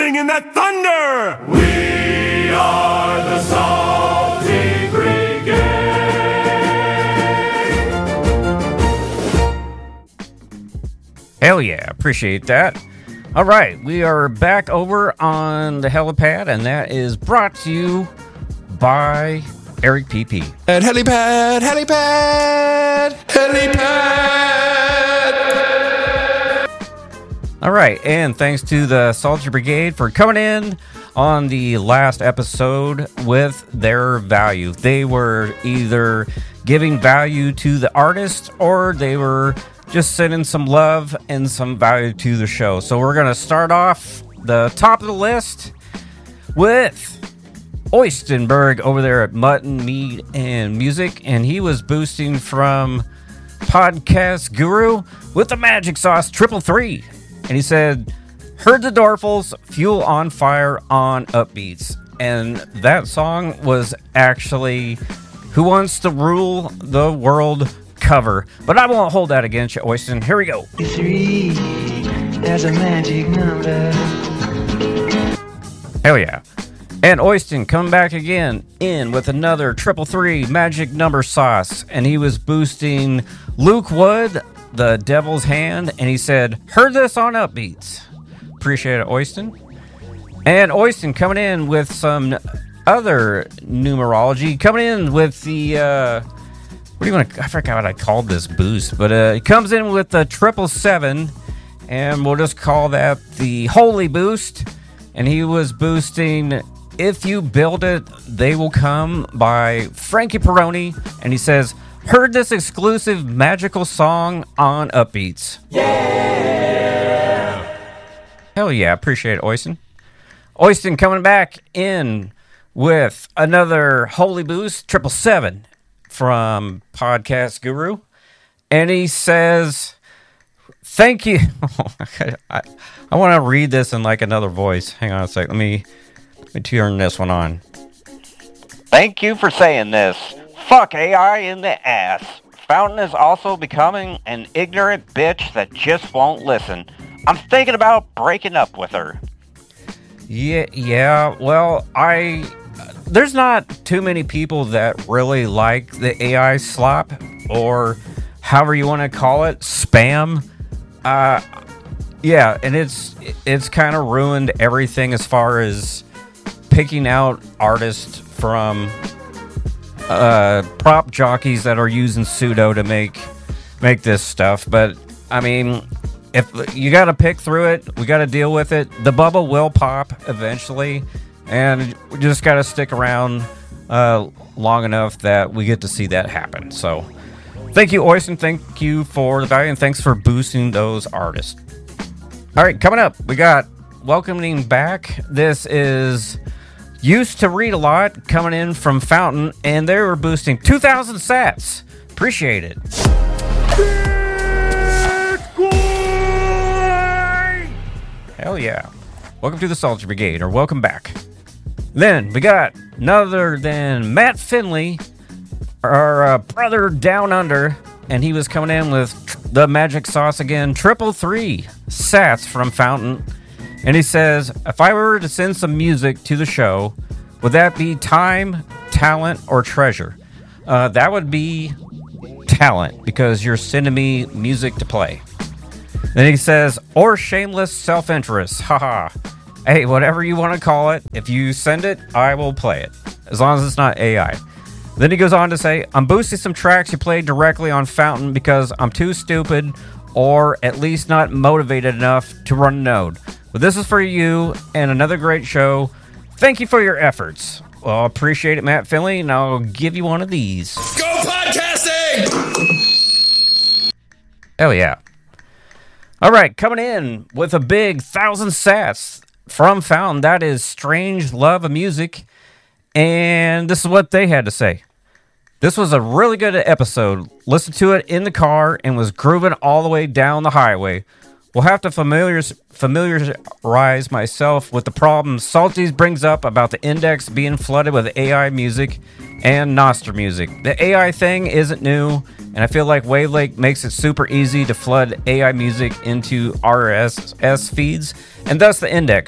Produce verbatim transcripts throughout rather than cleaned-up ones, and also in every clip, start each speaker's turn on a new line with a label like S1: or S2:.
S1: bring in that thunder!
S2: We are the Salty Brigade!
S3: Hell yeah, appreciate that. All right, we are back over on the helipad, and that is brought to you by Eric P P.
S4: At helipad, helipad, helipad.
S3: All right, and thanks to the Salty Brigade for coming in on the last episode with their value. They were either giving value to the artist or they were just sending some love and some value to the show. So we're going to start off the top of the list with Oystenberg over there at Mutton, Meat, and Music, and he was boosting from Podcast Guru with the Magic Sauce Triple Three, and he said, heard the Dorfles, Fuel on Fire on Upbeats, and that song was actually Who Wants to Rule the World cover, but I won't hold that against you, Oysten. Here we go.
S5: Three, there's a magic number.
S3: Hell yeah. And Oysten coming back again in with another triple three magic number sauce. And he was boosting Luke Wood, the Devil's Hand. And he said, heard this on Upbeats. Appreciate it, Oysten. And Oysten coming in with some other numerology. Coming in with the, uh, what do you want to, I forgot what I called this boost. But uh, he comes in with the triple seven. And we'll just call that the Holy Boost. And he was boosting If You Build It, They Will Come by Frankie Peroni. And he says, heard this exclusive magical song on Upbeats.
S2: Yeah!
S3: Hell yeah, appreciate it, Oysten. Oysten coming back in with another Holy Boost, triple seven from Podcast Guru. And he says, thank you. I, I want to read this in like another voice. Hang on a sec. Let me... Let me turn this one on. Thank you for saying this. Fuck A I in the ass. Fountain is also becoming an ignorant bitch that just won't listen. I'm thinking about breaking up with her. Yeah, yeah. Well, I... There's not too many people that really like the A I slop, or however you want to call it, spam. Uh, yeah, and it's it's kind of ruined everything as far as picking out artists from uh, prop jockeys that are using pseudo to make make this stuff. But I mean, if you got to pick through it, we got to deal with it. The bubble will pop eventually, and we just got to stick around uh, long enough that we get to see that happen. So, thank you, Oysten. Thank you for the value, and thanks for boosting those artists. All right, coming up, we got welcoming back. This is Used to Read a Lot coming in from Fountain, and they were boosting two thousand sats. Appreciate it. Hell yeah. Welcome to the Salty Brigade, or welcome back. Then we got none other than Matt Finley, our uh, brother down under, and he was coming in with tr- the magic sauce again, triple three sats from Fountain. And he says, if I were to send some music to the show, would that be time, talent, or treasure? Uh, that would be talent, because you're sending me music to play. Then he says, or shameless self-interest. Haha. Hey, whatever you want to call it, if you send it, I will play it, as long as it's not A I. Then he goes on to say, I'm boosting some tracks you played directly on Fountain because I'm too stupid, or at least not motivated enough to run a node. But this is for you, and another great show. Thank you for your efforts. Well, I appreciate it, Matt Finley, and I'll give you one of these.
S4: Go podcasting!
S3: Hell yeah. All right, coming in with a big thousand sats from Fountain. That is Strange Love of Music. And this is what they had to say. This was a really good episode. Listened to it in the car and was grooving all the way down the highway. We'll have to familiarize, familiarize myself with the problems Salties brings up about the index being flooded with A I music and Nostr music. The A I thing isn't new, and I feel like Wavelake makes it super easy to flood A I music into R S S feeds, and thus the index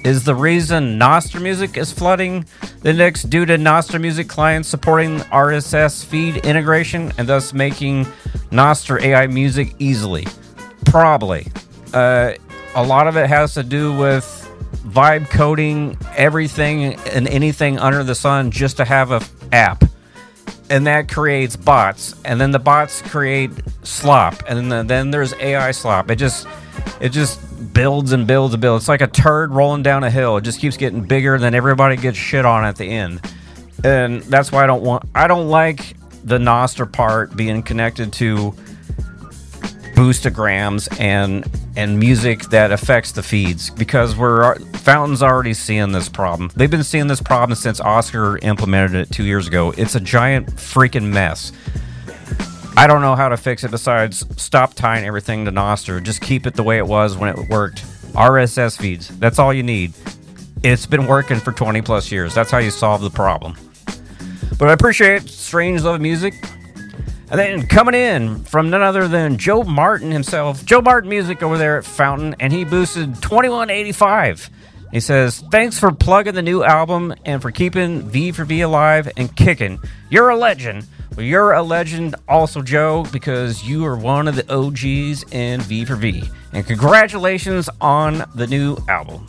S3: is the reason Nostr Music is flooding the index due to Nostr Music clients supporting R S S feed integration and thus making Nostr A I music easily? Probably. Uh, a lot of it has to do with vibe coding everything and anything under the sun just to have a app. And that creates bots, and then the bots create slop, and then, then there's A I slop. It just it just builds and builds and builds. It's like a turd rolling down a hill. It just keeps getting bigger, and then everybody gets shit on at the end. And that's why I don't want I don't like the Nostr part being connected to boostograms and and music that affects the feeds, because we're Fountain's already seeing this problem. They've been seeing this problem since Oscar implemented it two years ago. It's a giant freaking mess. I don't know how to fix it besides stop tying everything to Nostr. Just keep it the way it was when it worked. R S S feeds. That's all you need. It's been working for twenty plus years. That's how you solve the problem. But I appreciate Strange Love Music. And then coming in from none other than Joe Martin himself, Joe Martin Music over there at Fountain, and he boosted twenty-one eighty-five. He says, thanks for plugging the new album and for keeping V for V alive and kicking. You're a legend. Well, you're a legend also, Joe, because you are one of the O Gs in V for V. And congratulations on the new album.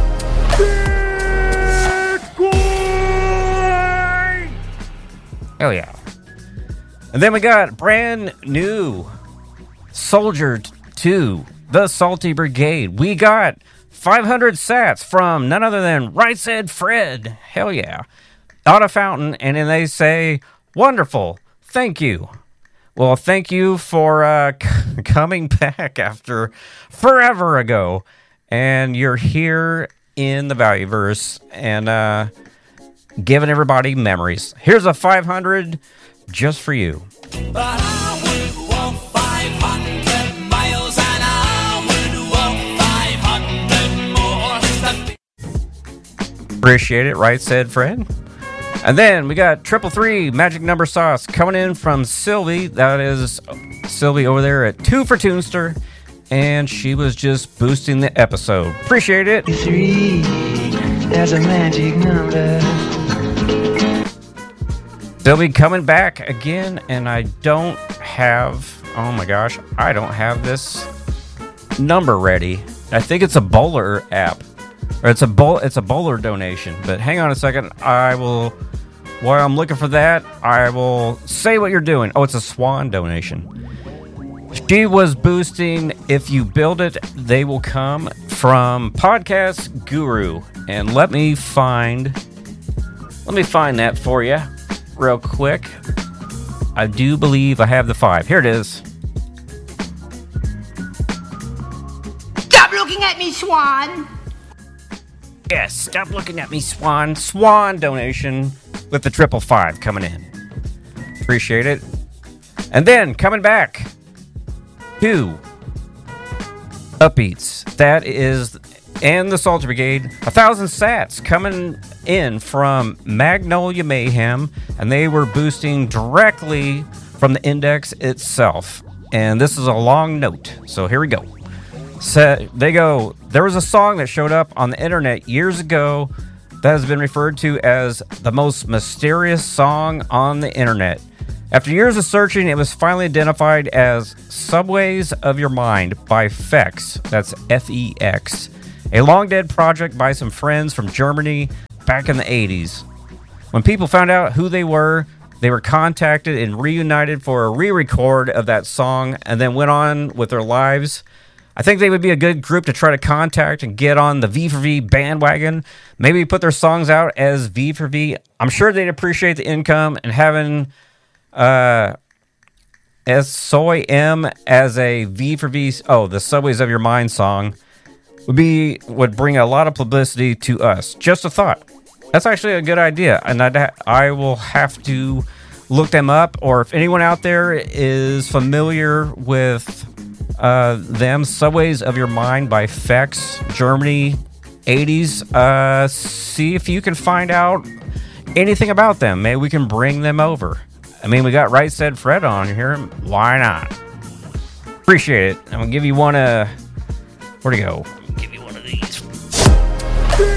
S3: Hell yeah. And then we got brand new Soldier two, the Salty Brigade. We got five hundred sats from none other than Right Said Fred. Hell yeah. Out of Fountain, and then they say, wonderful, thank you. Well, thank you for uh, c- coming back after forever ago. And you're here in the Valueverse and uh, giving everybody memories. Here's a five hundred just for you.
S1: But I would walk five hundred miles and I would walk five hundred more.
S3: Appreciate it, Right Said Fred. And then we got triple three magic number sauce coming in from Sylvie. That is Sylvie over there at Two for Toonster, and she was just boosting the episode. Appreciate it.
S5: Three, there's a magic number.
S3: Sylvie coming back again, and I don't have, oh my gosh, I don't have this number ready. I think it's a bowler app, or it's a bowl, it's a bowler donation. But hang on a second, I will, while I'm looking for that, I will say what you're doing. Oh, it's a Swan donation. She was boosting If You Build It, They Will Come from Podcast Guru, and let me find, let me find that for you. Real quick. I do believe I have the five. Here it is.
S6: Stop looking at me, Swan!
S3: Yes, stop looking at me, Swan. Swan donation with the triple five coming in. Appreciate it. And then coming back to Upbeats. That is, and the Salty Brigade. A thousand sats coming in from Magnolia Mayhem, and they were boosting directly from the index itself. And this is a long note, so here we go. So they go, there was a song that showed up on the internet years ago that has been referred to as the most mysterious song on the internet. After years of searching, it was finally identified as Subways of Your Mind by Fex. That's F E X. A long-dead project by some friends from Germany back in the eighties. When people found out who they were, they were contacted and reunited for a re-record of that song and then went on with their lives. I think they would be a good group to try to contact and get on the V for V bandwagon. Maybe put their songs out as V for V. I'm sure they'd appreciate the income, and having uh, S Soy M as a V for V, oh, the Subways of Your Mind song would be would bring a lot of publicity to us. Just a thought. That's actually a good idea, and I'd ha- I will have to look them up, or if anyone out there is familiar with uh, them, Subways of Your Mind by Fex, Germany, eighties, uh, see if you can find out anything about them. Maybe we can bring them over. I mean, we got Right Said Fred on here. Why not? Appreciate it. I'm going to give you one, uh, where'd he go? Give you one of these.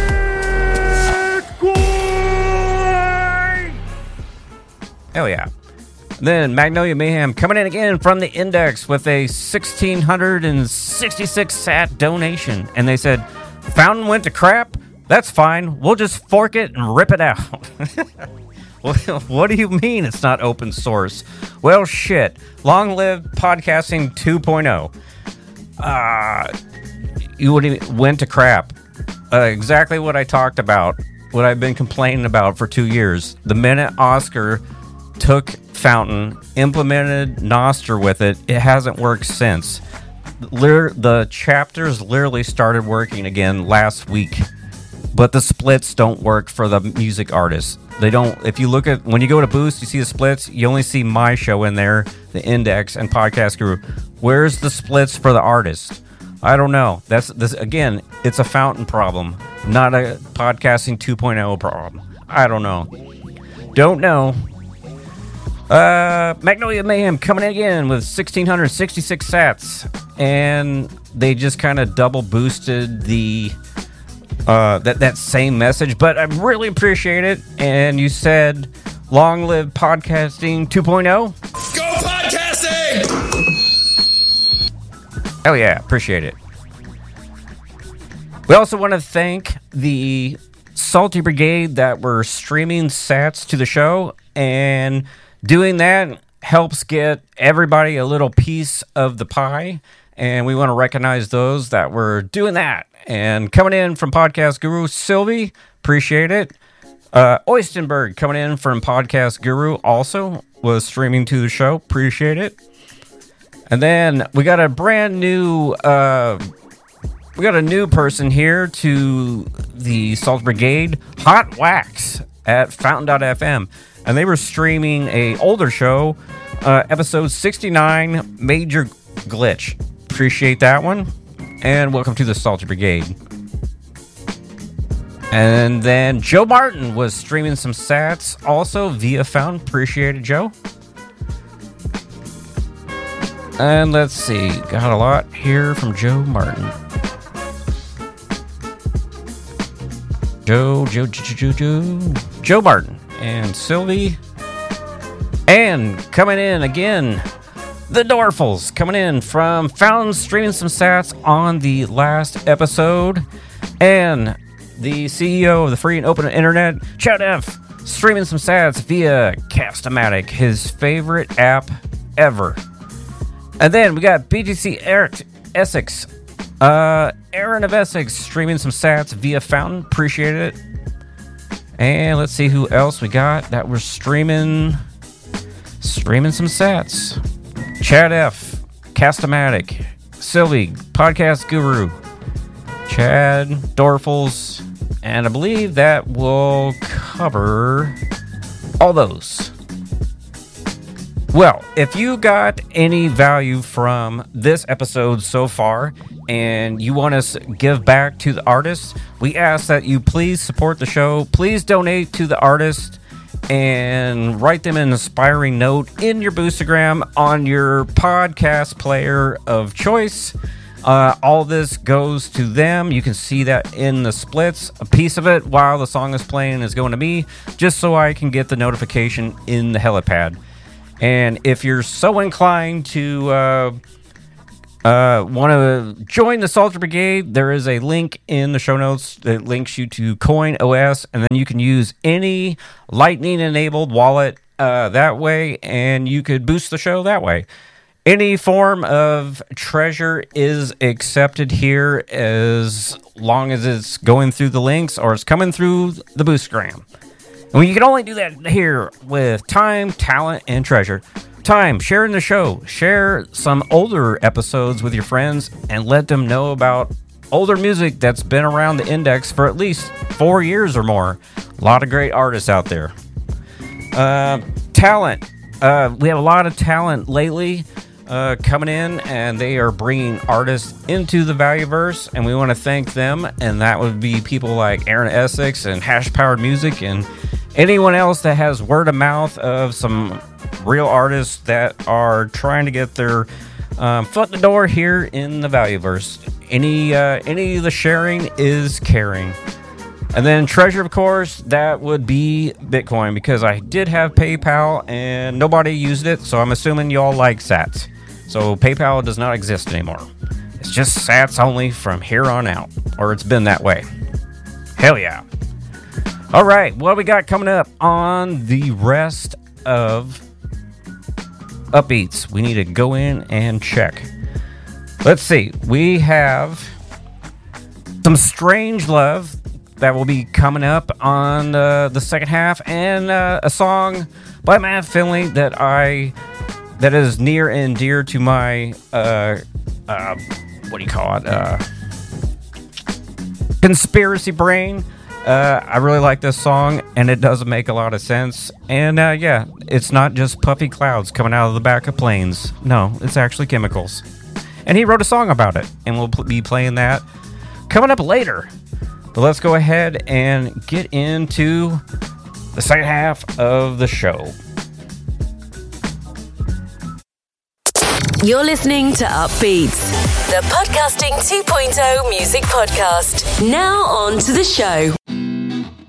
S3: Hell yeah. Then Magnolia Mayhem coming in again from the Index with a one thousand six hundred sixty-six sat donation. And they said, Fountain went to crap? That's fine. We'll just fork it and rip it out. What do you mean it's not open source? Well, shit. Long live podcasting two point oh. Uh, you went to crap. Uh, exactly what I talked about, what I've been complaining about for two years. The minute Oscar took Fountain, implemented Nostr with it, it hasn't worked since. Liter- the chapters literally started working again last week, but the splits don't work for the music artists. They don't. If you look at, when you go to Boost, you see the splits, you only see my show in there, the Index and Podcast Guru. Where's the splits for the artist? I don't know. That's this again, it's a Fountain problem, not a podcasting two point oh problem. I don't know. Don't know. Uh, Magnolia Mayhem coming in again with one thousand six hundred sixty-six sats, and they just kind of double boosted the uh that that same message, but I really appreciate it. And you said, "Long live podcasting two point oh."
S4: Go podcasting!
S3: Hell yeah, appreciate it. We also want to thank the Salty Brigade that were streaming sats to the show, and doing that helps get everybody a little piece of the pie, and we want to recognize those that were doing that. And coming in from Podcast Guru, Sylvie, appreciate it. Uh, Oystenberg coming in from Podcast Guru also was streaming to the show, appreciate it. And then we got a brand new, uh, we got a new person here to the Salt Brigade, Hot Wax at fountain dot f m. And they were streaming a older show, uh, episode sixty-nine, Major Glitch. Appreciate that one. And welcome to the Salty Brigade. And then Joe Martin was streaming some sats also via Fountain. Appreciate it, Joe. And let's see, got a lot here from Joe Martin. Joe, Joe, Joe, Joe, Joe, Joe Martin and Sylvie. And coming in again, the Dorfels coming in from Fountain, streaming some sats on the last episode. And the C E O of the Free and Open Internet, Chad F, streaming some sats via Cast-O-Matic, his favorite app ever. And then we got B G C Eric Essex, uh, Aaron of Essex, streaming some sats via Fountain. Appreciate it. And let's see who else we got that we're streaming, streaming some sats. Chad F, Cast-O-Matic, Sylvie, Podcast Guru, Chad, Dorfels, and I believe that will cover all those. Well, if you got any value from this episode so far and you want to give back to the artist, we ask that you please support the show. Please donate to the artist and write them an inspiring note in your Boostagram on your podcast player of choice. Uh, all this goes to them. You can see that in the splits. A piece of it while the song is playing is going to me, just so I can get the notification in the helipad. And if you're so inclined to uh, uh, want to join the Salty Brigade, there is a link in the show notes that links you to Coin O S, and then you can use any Lightning-enabled wallet uh, that way, and you could boost the show that way. Any form of treasure is accepted here as long as it's going through the links or it's coming through the Boostgram. And you can only do that here with time, talent, and treasure. Time, sharing the show. Share some older episodes with your friends and let them know about older music that's been around the Index for at least four years or more. A lot of great artists out there. Uh, talent. Uh, we have a lot of talent lately uh, coming in, and they are bringing artists into the Valueverse, and we want to thank them. And that would be people like Aaron Essex and Hash Powered Music and anyone else that has word of mouth of some real artists that are trying to get their um, foot in the door here in the Valueverse. Any uh, any of the sharing is caring. And then Treasure, of course, that would be Bitcoin, because I did have PayPal and nobody used it, so I'm assuming y'all like sats. So PayPal does not exist anymore. It's just sats only from here on out, or it's been that way. Hell yeah. All right, what do we got coming up on the rest of Upbeats? We need to go in and check. Let's see. We have some Strange Love that will be coming up on uh, the second half, and uh, a song by Matt Finley that I that is near and dear to my uh, uh, what do you call it? Uh, conspiracy brain. Uh, I really like this song, and it does make a lot of sense. And uh, yeah, it's not just puffy clouds coming out of the back of planes. No, it's actually chemicals. And he wrote a song about it, and we'll pl- be playing that coming up later. But let's go ahead and get into the second half of the show.
S7: You're listening to Upbeats, the Podcasting two point oh music podcast. Now on to the show.